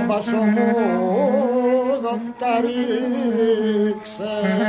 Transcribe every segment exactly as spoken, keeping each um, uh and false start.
μπάσο μου τα ρίξε.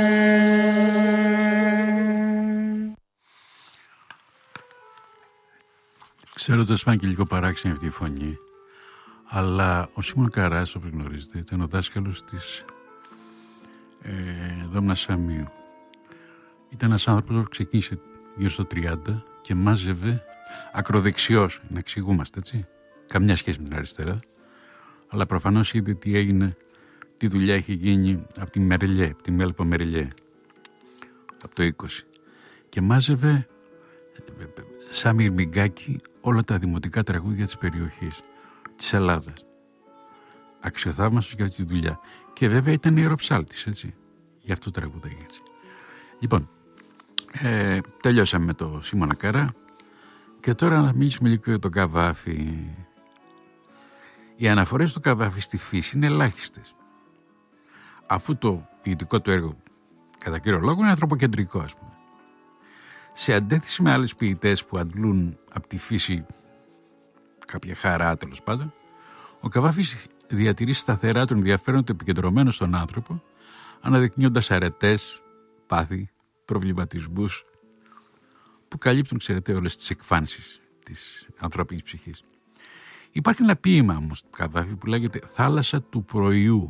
Ξέρω ότι σας φάνηκε και λίγο παράξενη αυτή η φωνή, αλλά ο Σίμων Καράς, όπως γνωρίζετε, ήταν ο δάσκαλος της ε, Δόμνας Σαμίου. Ήταν ένας άνθρωπος που ξεκίνησε γύρω στο τριάντα και μάζευε ακροδεξιός, να εξηγούμαστε, έτσι. Καμιά σχέση με την αριστερά, αλλά προφανώς είδε τι έγινε, τι δουλειά είχε γίνει από τη Μερελιέ, από τη Μέλπο Μερελιέ, από το είκοσι. Και μάζευε σαν μυρμηγκάκι όλα τα δημοτικά τραγούδια της περιοχής, της Ελλάδας. Αξιοθαύμαστος για αυτή τη δουλειά. Και βέβαια ήταν ιεροψάλτης, έτσι. Γι' αυτό τραγούδαγε έτσι. Λοιπόν, ε, τελειώσαμε με το Σίμωνα Καρά και τώρα να μιλήσουμε λίγο για τον Καβάφη. Οι αναφορές του Καβάφη στη φύση είναι ελάχιστες. Αφού το ποιητικό του έργο κατά κύριο λόγο είναι ανθρωποκεντρικό, ας πούμε. Σε αντίθεση με άλλους ποιητές που αντλούν από τη φύση κάποια χαρά, τέλος πάντων, ο Καβάφης διατηρεί σταθερά τον ενδιαφέρον του επικεντρωμένο στον άνθρωπο, αναδεικνύοντας αρετές, πάθη, προβληματισμούς που καλύπτουν, ξέρετε, όλες τις εκφάνσεις της ανθρώπινης ψυχής. Υπάρχει ένα ποίημα όμως του Καβάφη που λέγεται «Θάλασσα του πρωιού».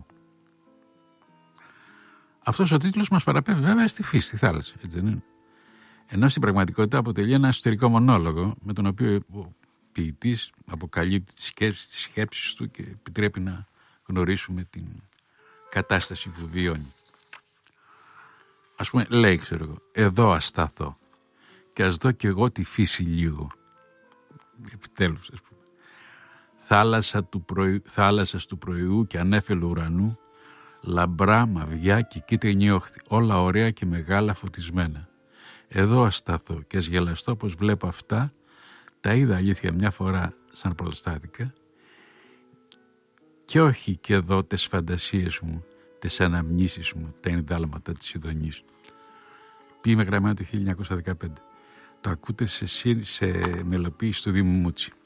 Αυτός ο τίτλος μας παραπέμπει βέβαια στη φύση, στη θάλασσα, έτσι δεν είναι? Ενώ στην πραγματικότητα αποτελεί ένα εσωτερικό μονόλογο με τον οποίο ο ποιητής αποκαλύπτει τις σκέψεις, τις σκέψεις του και επιτρέπει να γνωρίσουμε την κατάσταση που βιώνει. Ας πούμε, λέει, ξέρω εγώ, εδώ ας σταθώ και ας δω κι εγώ τη φύση λίγο. Επιτέλους, ας πούμε. Θάλασσα του πρωι... Θάλασσας του πρωιού και ανέφελου ουρανού, λαμπρά, μαβιά και κίτρινη όχθη, όλα ωραία και μεγάλα φωτισμένα. Εδώ ας σταθώ και ας γελαστώ πως βλέπω αυτά, τα είδα αλήθεια μια φορά σαν πρωτοστάτικα και όχι και εδώ τες φαντασίες μου, τες αναμνήσεις μου, τα ενδάλματα της Ιδονής. Ποίημα γραμμένο το χίλια εννιακόσια δεκαπέντε. Το ακούτε σε, σε μελοποίηση του Δήμου Μούτσι.